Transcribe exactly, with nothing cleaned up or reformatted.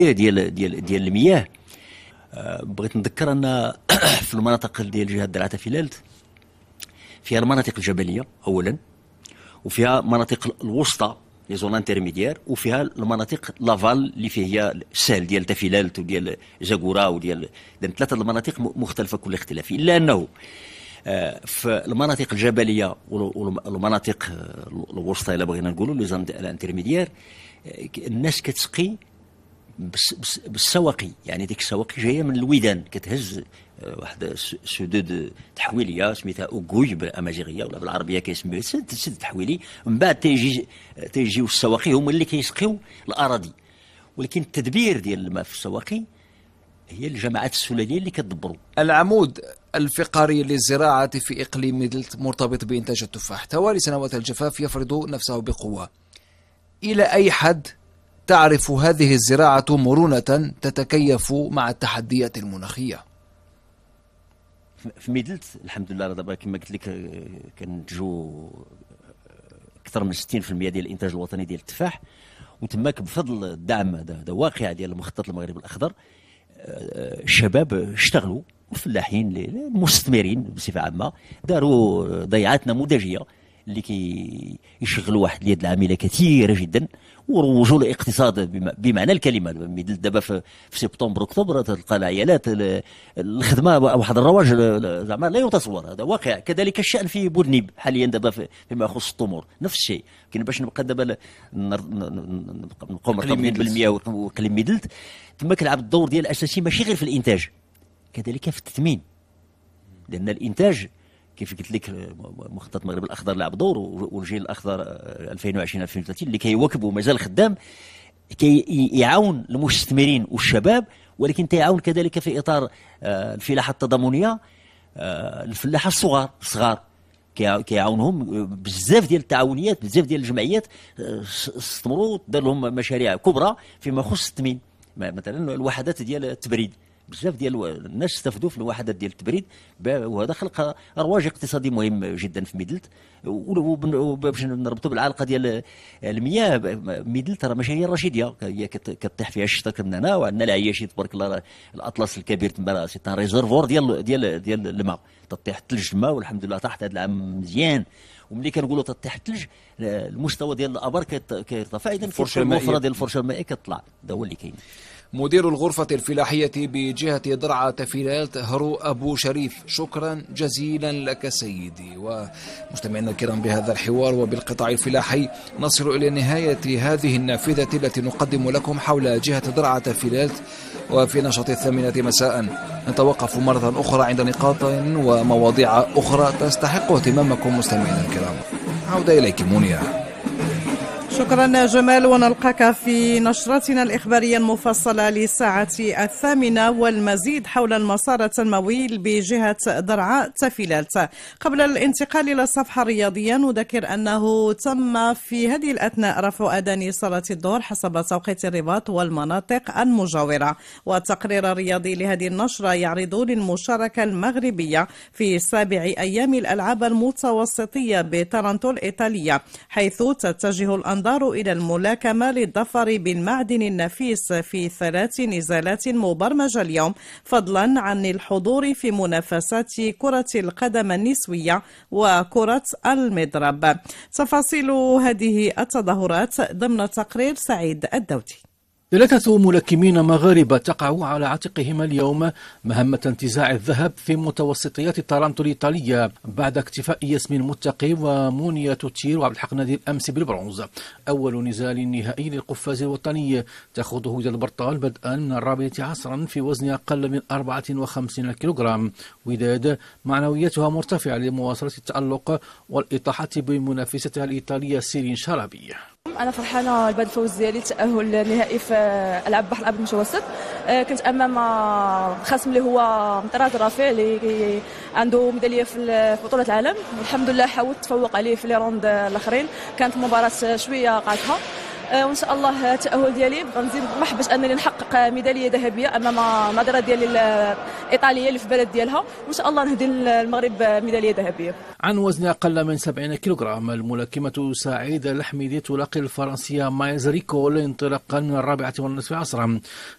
ديال ديال ديال المياه. بغيت نذكر ان في المناطق ديال جهه درعا تافيلالت فيها المناطق الجبليه اولا، وفيها مناطق الوسطى لي زون انترميديير، وفيها المناطق لافال اللي فيه هي السهل ديال تافيلالت وديال زاكورا وديال ثلاثه المناطق مختلفه كل اختلاف، الا انه في المناطق الجبليه والمناطق الوسطى الا بغينا نقولوا لي زون انترميديير الناس كتسقي بالسواقي، يعني ديك السواقي جايه من الودان، كتهز واحد سدود تحويليه سميتها اوكوي بالامازيغيه ولا بالعربيه كيسميوها سد سد تحويلي، من بعد تيجي تيجيو السواقي هما اللي كيسقيو الاراضي. ولكن التدبير ديال الماء في السواقي هي الجماعات السلاليه اللي كتدبروا. العمود الفقري للزراعه في اقليم ميدلت مرتبط بانتاج التفاح. توالي سنوات الجفاف يفرض نفسه بقوه. الى اي حد تعرف هذه الزراعة مرونة تتكيف مع التحديات المناخية؟ في ميدلت الحمد لله دابا كما قلت لك كننتجوا اكثر من ستين بالمئة ديال الانتاج الوطني ديال التفاح، وتماك بفضل الدعم هذا واقع ديال المخطط المغرب الاخضر. الشباب اشتغلوا، الفلاحين المستثمرين بصفه عامه داروا ضيعات نموذجيه اللي كيشغلوا واحد اليد العامله كثيره جدا وروجوا الاقتصاد بمعنى الكلمه. دابا في سبتمبر اكتوبر تلقى العيالات الخدمه واحد الرواج زعما لا يتصور، هذا واقع. كذلك الشان في بودنيب حاليا دابا فيما يخص التمور نفس الشيء. كاين باش نبقى دابا نبقاو مرتبطين بالمياه واقليم ميدلت تما كيلعب الدور ديال الاساسي ماشي غير في الانتاج، كذلك في التثمين، لان الانتاج كيف قلت لك مخطط المغرب الاخضر لعب دور، والجيل الاخضر ألفين وعشرين ألفين وثلاثين اللي كيواكب ومازال خدام كيعاون المستثمرين والشباب، ولكن تيعاون كذلك في اطار الفلاحه التضامنيه الفلاحه الصغار الصغار كيعاونهم بزاف ديال التعاونيات، بزاف ديال الجمعيات استثمروا دار لهم مشاريع كبرى فيما يخص التثمين. مثلا الوحدات ديال التبريد، بزاف ديال الناس استفدوا في الوحدات ديال التبريد، وهذا خلق رواج اقتصادي مهم جدا في ميدلت. وباش نربطوا بالعلاقه ديال المياه، ميدلت راه ماشي هي الرشيديه، هي كطيح فيها الشتا كنا وعندنا العياشي تبارك الله الاطلس الكبير تما سي ان ريزرفور ديال ديال ديال الماء، تطيح الثلج تما والحمد لله طاحت هذا العام مزيان. وملي كنقولوا تطيح الثلج المستوى ديال الابار كيرتفع، اذا الوفره ديال الفرشه المائيه كتطلع، هذا هو اللي كاين. مدير الغرفة الفلاحية بجهة درعا تافيلالت هرو أبو شريف، شكرا جزيلا لك سيدي. ومستمعينا الكرام بهذا الحوار وبالقطاع الفلاحي نصل إلى نهاية هذه النافذة التي نقدم لكم حول جهة درعا تافيلالت. وفي نشاط الثامنة مساء نتوقف مرة أخرى عند نقاط ومواضيع أخرى تستحق اهتمامكم مستمعينا الكرام. عودة إليك منيا. شكرا جمال، ونلقاك في نشرتنا الإخبارية المفصلة للساعة الثامنة والمزيد حول المسار التنموي بجهة درعا تافيلالت. قبل الانتقال إلى الصفحة الرياضية نذكر أنه تم في هذه الأثناء رفع أذان صلاة الظهر حسب توقيت الرباط والمناطق المجاورة. والتقرير الرياضي لهذه النشرة يعرض للمشاركة المغربية في سابع أيام الألعاب المتوسطية بتارنتو الإيطالية، حيث تتجه الأنظار إلى الملاكمة للظفر بالمعدن النفيس في ثلاث نزالات مبرمجة اليوم، فضلا عن الحضور في منافسات كرة القدم النسوية وكرة المضرب. تفاصيل هذه التظاهرات ضمن تقرير سعيد الدودي. ثلاثة ملاكمين مغاربة تقع على عاتقهم اليوم مهمة انتزاع الذهب في متوسطيات تارنتو الإيطالية بعد اكتفاء ياسمين متقي ومونيا توتير وعبد الحق نادي الأمس بالبرونز. أول نزال نهائي للقفاز الوطني تأخذه إلى البرطال بدءا من الرابعة عصرا في وزن أقل من أربعة وخمسين كيلوغرام. وداد معنوياتها مرتفعة لمواصلة التألق والإطاحة بمنافستها الإيطالية سيرين شرابي. أنا فرحانة بهذا الفوز ديالي، التأهل النهائي في ألعاب بحر الأبيض المتوسط. كنت أمام خصم اللي هو طراز رافع اللي عنده ميدالية في بطولة العالم، والحمد لله حاولت نتفوق عليه في لي روند الآخرين. كانت المباراة شوية قاصحة، وان شاء الله التاهل ديالي غنزيد نطمح باش انني نحقق ميداليه ذهبيه امام النظيره ديالي الايطاليه اللي في البلد ديالها، وان شاء الله نهدي المغرب ميداليه ذهبيه. عن وزن اقل من سبعين كيلوغرام الملاكمه سعيده الحميدي تلاقي الفرنسيه مايز ريكول انطلاقا من الرابعه والنصف عصرا.